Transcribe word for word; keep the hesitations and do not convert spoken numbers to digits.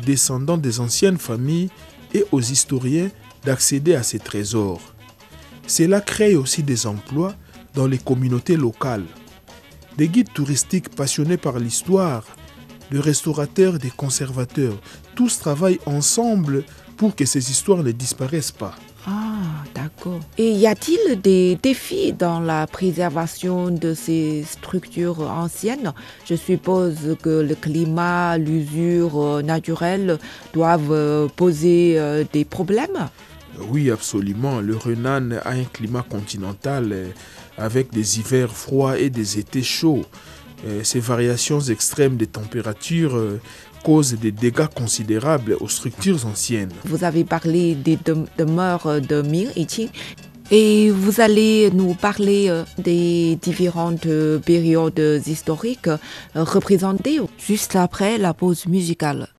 descendants des anciennes familles et aux historiens d'accéder à ces trésors. Cela crée aussi des emplois dans les communautés locales. Des guides touristiques passionnés par l'histoire, des restaurateurs, des conservateurs, tous travaillent ensemble pour que ces histoires ne disparaissent pas. Ah, d'accord. Et y a-t-il des défis dans la préservation de ces structures anciennes? Je suppose que le climat, l'usure naturelle doivent poser des problèmes. Oui, absolument. Le Renan a un climat continental avec des hivers froids et des étés chauds. Ces variations extrêmes de température causent des dégâts considérables aux structures anciennes. Vous avez parlé des demeures de Ming et Qing et vous allez nous parler des différentes périodes historiques représentées juste après la pause musicale.